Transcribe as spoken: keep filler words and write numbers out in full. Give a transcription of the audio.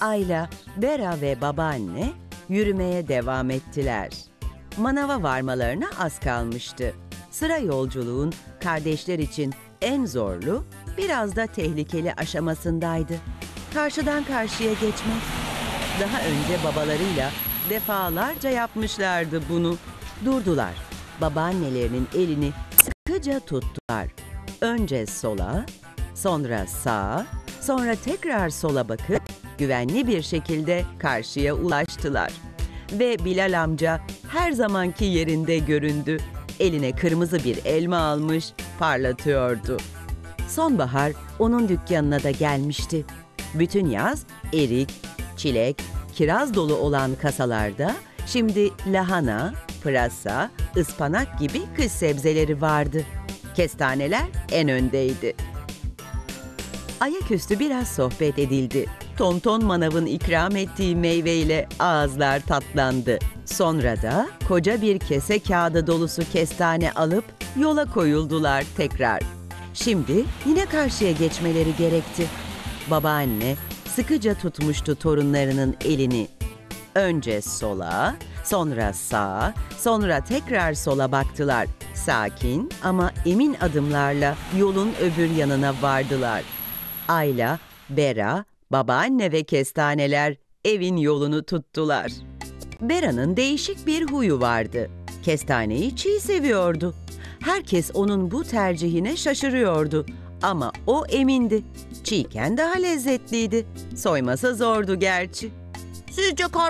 Ayla, Bera ve babaanne yürümeye devam ettiler. Manava varmalarına az kalmıştı. Sıra yolculuğun kardeşler için en zorlu, biraz da tehlikeli aşamasındaydı. Karşıdan karşıya geçmek. Daha önce babalarıyla defalarca yapmışlardı bunu. Durdular. Babaannelerinin elini sıkıca tuttular. Önce sola, sonra sağa, sonra tekrar sola bakıp güvenli bir şekilde karşıya ulaştılar. Ve Bilal amca her zamanki yerinde göründü. Eline kırmızı bir elma almış, parlatıyordu. Sonbahar onun dükkanına da gelmişti. Bütün yaz erik, çilek, kiraz dolu olan kasalarda şimdi lahana, pırasa, ıspanak gibi kış sebzeleri vardı. Kestaneler en öndeydi. Ayaküstü biraz sohbet edildi. Tonton manavın ikram ettiği meyveyle ağızlar tatlandı. Sonra da koca bir kese kağıdı dolusu kestane alıp yola koyuldular tekrar. Şimdi yine karşıya geçmeleri gerekti. Babaanne sıkıca tutmuştu torunlarının elini. Önce sola, sonra sağa, sonra tekrar sola baktılar. Sakin ama emin adımlarla yolun öbür yanına vardılar. Ayla, Bera, babaanne ve kestaneler evin yolunu tuttular. Bera'nın değişik bir huyu vardı. Kestaneyi çiğ seviyordu. Herkes onun bu tercihine şaşırıyordu. Ama o emindi. Çiğken daha lezzetliydi. Soyması zordu gerçi. Sizce